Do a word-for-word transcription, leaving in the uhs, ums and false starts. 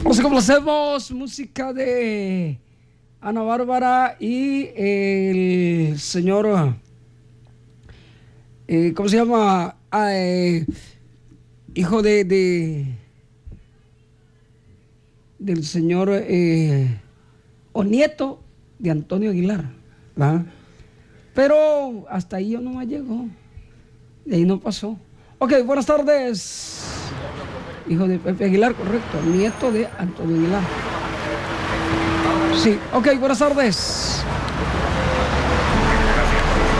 Nos complacemos, música de Ana Bárbara y el señor, eh, ¿cómo se llama? Ah, eh, hijo de, de del señor eh, o nieto de Antonio Aguilar, ¿verdad? Pero hasta ahí yo no me llegó, de ahí no pasó. Ok, buenas tardes. Hijo de Pepe Aguilar, correcto, nieto de Antonio Aguilar. Sí, ok, buenas tardes.